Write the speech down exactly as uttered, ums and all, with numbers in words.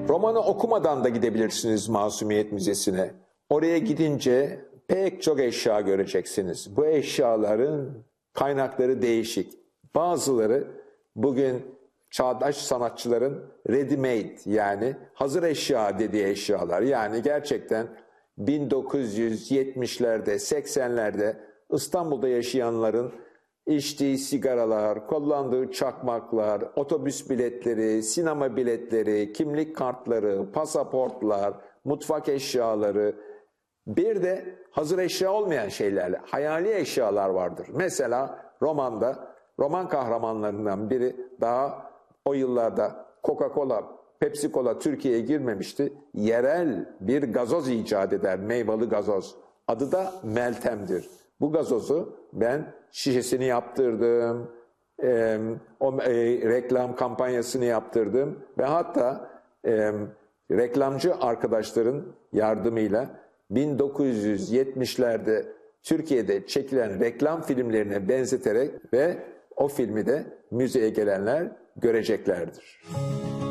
Romanı okumadan da gidebilirsiniz Masumiyet Müzesi'ne. Oraya gidince pek çok eşya göreceksiniz. Bu eşyaların kaynakları değişik. Bazıları bugün çağdaş sanatçıların ready made, yani hazır eşya dediği eşyalar. Yani gerçekten bin dokuz yüz yetmişlerde, seksenlerde İstanbul'da yaşayanların içtiği sigaralar, kullandığı çakmaklar, otobüs biletleri, sinema biletleri, kimlik kartları, pasaportlar, mutfak eşyaları, bir de hazır eşya olmayan şeylerle hayali eşyalar vardır. Mesela romanda, roman kahramanlarından biri, daha o yıllarda Coca-Cola, Pepsi-Cola Türkiye'ye girmemişti. Yerel bir gazoz icat eder, meyveli gazoz. Adı da Meltem'dir. Bu gazozu ben şişesini yaptırdım, e, o e, reklam kampanyasını yaptırdım ve hatta e, reklamcı arkadaşların yardımıyla bin dokuz yüz yetmişlerde Türkiye'de çekilen reklam filmlerine benzeterek ve o filmi de müzeye gelenler göreceklerdir.